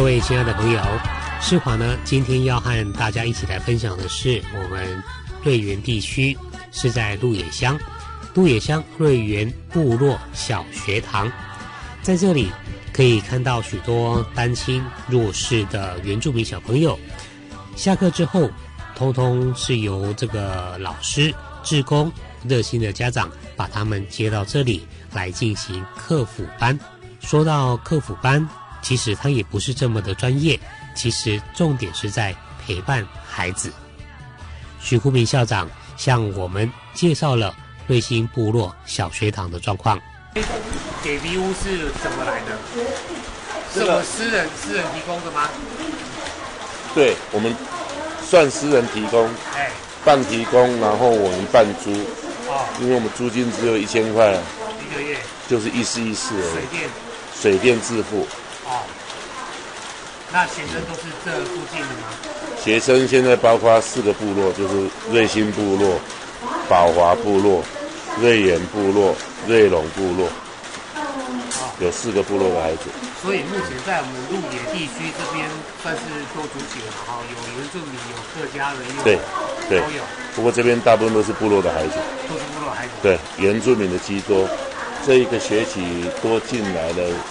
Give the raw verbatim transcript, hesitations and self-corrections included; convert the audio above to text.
各位亲爱的朋友，世华呢，今天要和大家一起来分享的是我们瑞园地区是在鹿野乡，鹿野乡瑞园部落小学堂，在这里可以看到许多单亲弱势的原住民小朋友，下课之后，通通是由这个老师、志工、热心的家长把他们接到这里来进行课辅班。说到课辅班，其实它也不是这么的专业，其实重点是在陪伴孩子。徐枯明校长向我们介绍了瑞兴部落小学堂的状况。给 V 屋是怎么来的？是我们私人私人提供的吗？ 对，我们算私人提供，哎，半提供，然后我们半租。哦，因为我们租金只有一千块， 一个月，就是一四一四而已。 水电， 水电自付。 哦，那学生都是这附近的吗？ 学生现在包括四个部落，就是瑞兴部落、宝华部落、瑞园部落、瑞隆部落。有四个部落的孩子， 所以目前在我们鹿野地区这边算是多族群了哈，有原住民，有客家人，有对对都有。 不过这边大部分都是部落的孩子， 都是部落孩子。 对，原住民的居多。这一个学期多进来了